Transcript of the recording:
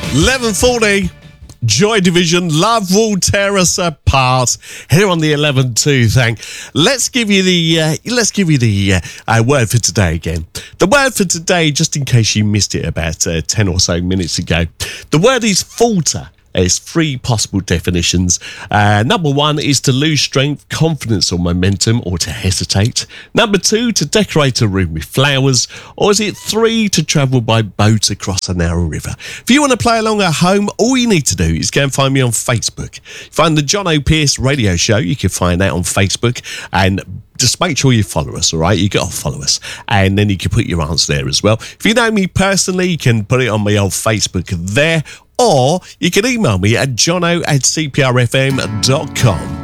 11:40. Joy Division, Love Will Tear Us Apart. Here on the 11-2 thing. Let's give you the word for today again. The word for today, just in case you missed it about 10 or so minutes ago. The word is falter. There's three possible definitions. Number one is to lose strength, confidence or momentum, or to hesitate. Number two, to decorate a room with flowers. Or is it three, to travel by boat across a narrow river? If you want to play along at home, all you need to do is go and find me on Facebook. Find the John O'Pearce Radio Show. You can find that on Facebook, and just make sure you follow us, all right? You got to follow us. And then you can put your answer there as well. If you know me personally, you can put it on my old Facebook there. Or you can email me at jono@cprfm.com.